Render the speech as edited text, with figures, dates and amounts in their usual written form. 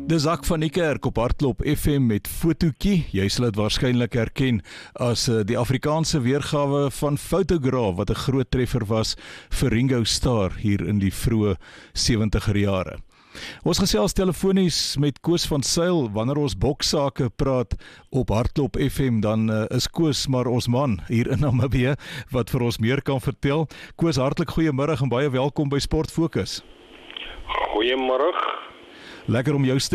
Dis Zak van die Kerk op Hardloop FM met fotootjie. Jy sal dit waarskynlik herken as die Afrikaanse weergawe van Photograph wat 'n groot treffer was vir Ringo Starr hier in die vroeë 70er jare. Ons gesels telefonies met Koos van Sail. Wanneer ons boksake praat op Hardloop FM, dan is Koos maar ons man hier in Namibië wat vir ons meer kan vertel. Koos, hartlik goeiemôre en baie welkom by Sport Fokus. Goeiemôre. Lekker om jou